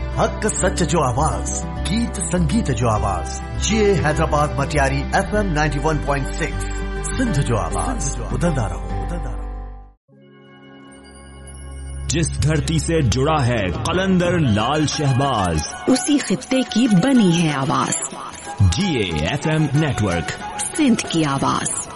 हक सच जो आवाज, गीत संगीत जो आवाज, ये हैदराबाद मटियारी FM 91.6 सिंध जो आवाज, उदंदा रहो। जिस धरती से जुड़ा है कलंदर लाल शहबाज, उसी खित्ते की बनी है आवाज। GA FM नेटवर्क, सिंध की आवाज।